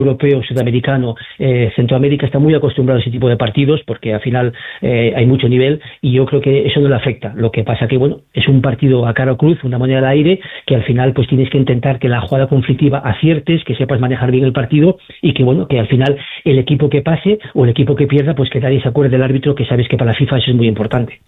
europeo, sudamericano, Centroamérica está muy acostumbrado a ese tipo de partidos porque al final hay mucho nivel y yo creo que eso no le afecta. Lo que pasa que, bueno, es un partido a cara o cruz, una moneda al aire, que al final pues tienes que intentar que la jugada conflictiva aciertes, que sepas manejar bien el partido y que, bueno, que al final el equipo que pase o el equipo que pierda, pues que nadie se acuerde del árbitro, que sabes que para la FIFA eso es muy importante.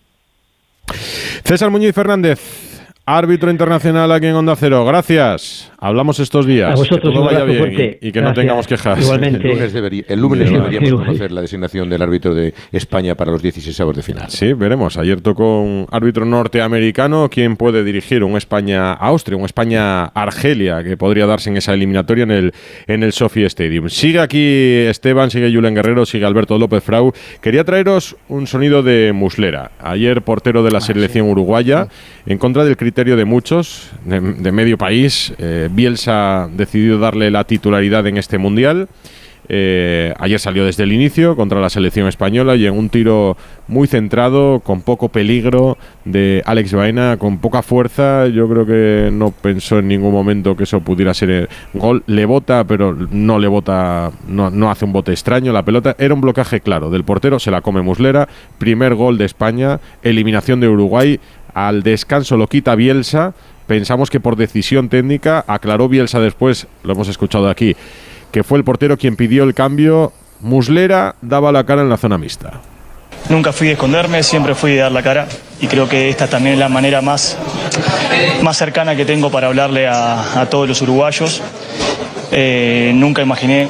César Muñiz Fernández, árbitro internacional aquí en Onda Cero. Gracias. Hablamos estos días. A vosotros, que todo vaya bien fuerte. y que no tengamos quejas. Igualmente. El lunes deberíamos conocer la designación del árbitro de España para los 16avos de final. Sí, veremos. Ayer tocó un árbitro norteamericano. ¿Quién puede dirigir un España-Austria, un España-Argelia, que podría darse en esa eliminatoria en el Sophie Stadium? Sigue aquí Esteban, sigue Julen Guerrero, sigue Alberto López Frau. Quería traeros un sonido de Muslera. Ayer portero de la selección uruguaya, en contra del criterio de muchos, de medio país. Bielsa decidió darle la titularidad en este Mundial. Ayer salió desde el inicio contra la selección española y en un tiro muy centrado, con poco peligro, de Alex Baena, con poca fuerza. Yo creo que no pensó en ningún momento que eso pudiera ser gol. Le bota, pero no le bota, no hace un bote extraño. La pelota era un blocaje claro del portero, se la come Muslera. Primer gol de España, eliminación de Uruguay. Al descanso lo quita Bielsa. Pensamos que por decisión técnica, aclaró Bielsa después, lo hemos escuchado aquí, que fue el portero quien pidió el cambio. Muslera daba la cara en la zona mixta. Nunca fui de esconderme, siempre fui de dar la cara y creo que esta también es la manera más cercana que tengo para hablarle a todos los uruguayos. Nunca imaginé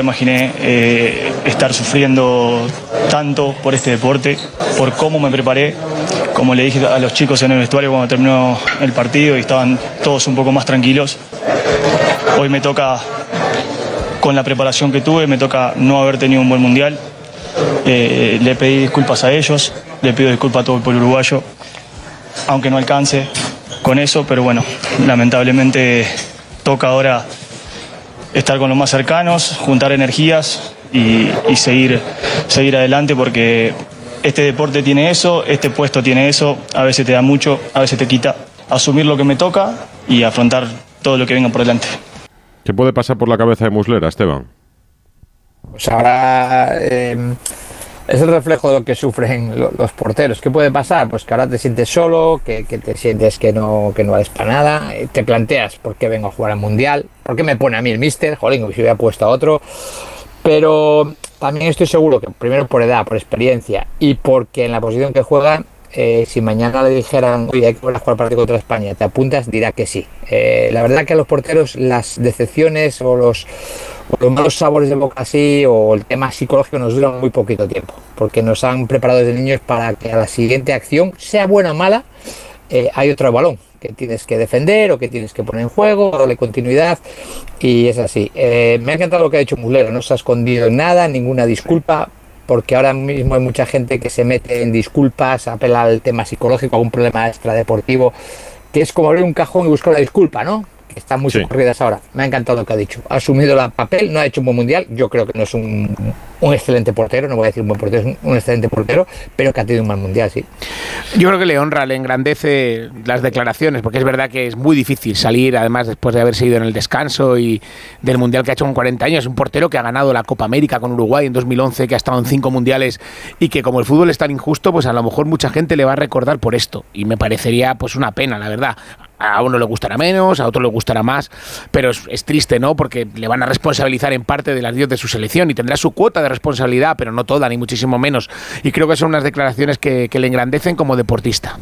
estar sufriendo tanto por este deporte, por cómo me preparé. Como le dije a los chicos en el vestuario cuando terminó el partido y estaban todos un poco más tranquilos, hoy me toca, con la preparación que tuve, me toca no haber tenido un buen mundial. Le pedí disculpas a ellos, le pido disculpas a todo el pueblo uruguayo, aunque no alcance con eso, pero bueno, lamentablemente toca ahora estar con los más cercanos, juntar energías y seguir adelante, porque este deporte tiene eso, este puesto tiene eso, a veces te da mucho, a veces te quita. Asumir lo que me toca y afrontar todo lo que venga por delante. ¿Qué puede pasar por la cabeza de Muslera, Esteban? Pues ahora es el reflejo de lo que sufren los porteros. ¿Qué puede pasar? Pues que ahora te sientes solo, que te sientes que no vales para nada, te planteas por qué vengo a jugar al Mundial, por qué me pone a mí el míster, jolín, que si hubiera puesto a otro. Pero también estoy seguro que primero por edad, por experiencia y porque en la posición que juegan, si mañana le dijeran, oye, hay que volver a jugar partido contra España, ¿te apuntas? Dirá que sí. La verdad que a los porteros las decepciones o los malos sabores de boca así, o el tema psicológico, nos duran muy poquito tiempo, porque nos han preparado desde niños para que a la siguiente acción, sea buena o mala, hay otro balón que tienes que defender o que tienes que poner en juego, darle continuidad, y es así. Me ha encantado lo que ha dicho Muslera, no se ha escondido en nada, ninguna disculpa, porque ahora mismo hay mucha gente que se mete en disculpas, apela al tema psicológico, a un problema extradeportivo, que es como abrir un cajón y buscar una disculpa, ¿no? Que están muy socorridas ahora. Me ha encantado lo que ha dicho. Ha asumido el papel, no ha hecho un buen mundial. Yo creo que no es un excelente portero, no voy a decir un buen portero, es un excelente portero, pero que ha tenido un mal mundial, sí. Yo creo que le honra, le engrandece las declaraciones, porque es verdad que es muy difícil salir, además después de haberse ido en el descanso y del mundial que ha hecho con 40 años. Es un portero que ha ganado la Copa América con Uruguay en 2011, que ha estado en 5 mundiales y que, como el fútbol es tan injusto, pues a lo mejor mucha gente le va a recordar por esto, y me parecería pues una pena, la verdad. A uno le gustará menos, a otro le gustará más, pero es triste, ¿no? Porque le van a responsabilizar en parte de las dios de su selección y tendrá su cuota de responsabilidad, pero no toda, ni muchísimo menos. Y creo que son unas declaraciones que le engrandecen como deportista.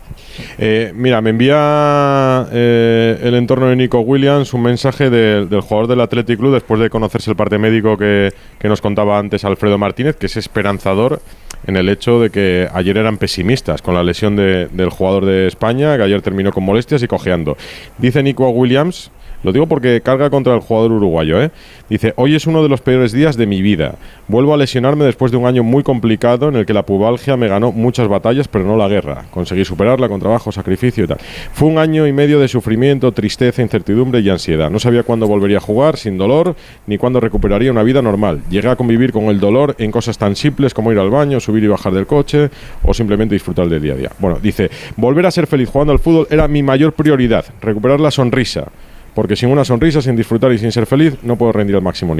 Mira, me envía el entorno de Nico Williams un mensaje del jugador del Athletic Club después de conocerse el parte médico que nos contaba antes Alfredo Martínez, que es esperanzador en el hecho de que ayer eran pesimistas con la lesión del jugador de España, que ayer terminó con molestias y cojeando. Dice Nico Williams, lo digo porque carga contra el jugador uruguayo, dice: hoy es uno de los peores días de mi vida. Vuelvo a lesionarme después de un año muy complicado en el que la pubalgia me ganó muchas batallas, pero no la guerra. Conseguí superarla con trabajo, sacrificio y tal. Fue un año y medio de sufrimiento, tristeza, incertidumbre y ansiedad. No sabía cuándo volvería a jugar sin dolor, ni cuándo recuperaría una vida normal. Llegué a convivir con el dolor en cosas tan simples como ir al baño, subir y bajar del coche, o simplemente disfrutar del día a día. Bueno, dice: volver a ser feliz jugando al fútbol era mi mayor prioridad. Recuperar la sonrisa. Porque sin una sonrisa, sin disfrutar y sin ser feliz, no puedo rendir al máximo